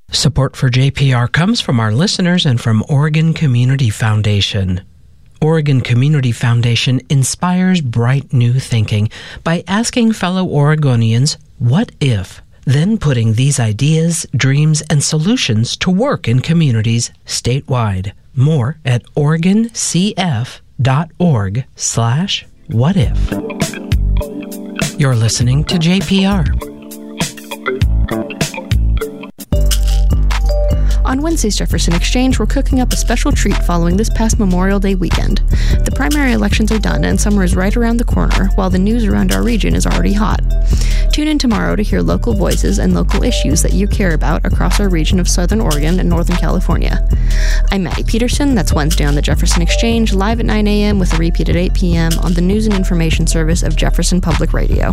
Support for JPR comes from our listeners and from Oregon Community Foundation. Oregon Community Foundation inspires bright new thinking by asking fellow Oregonians, what if? Then putting these ideas, dreams, and solutions to work in communities statewide. More at oregoncf.org/whatif. You're listening to JPR. On Wednesday's Jefferson Exchange, we're cooking up a special treat following this past Memorial Day weekend. The primary elections are done and summer is right around the corner, while the news around our region is already hot. Tune in tomorrow to hear local voices and local issues that you care about across our region of Southern Oregon and Northern California. I'm Maddie Peterson. That's Wednesday on the Jefferson Exchange, live at 9 a.m. with a repeat at 8 p.m. on the News and Information Service of Jefferson Public Radio.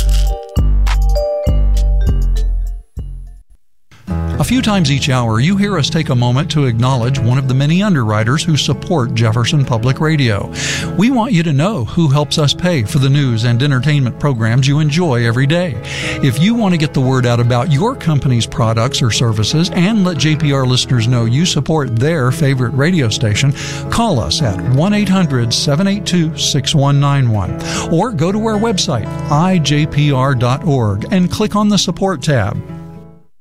A few times each hour, you hear us take a moment to acknowledge one of the many underwriters who support Jefferson Public Radio. We want you to know who helps us pay for the news and entertainment programs you enjoy every day. If you want to get the word out about your company's products or services and let JPR listeners know you support their favorite radio station, call us at 1-800-782-6191 or go to our website, ijpr.org, and click on the Support tab.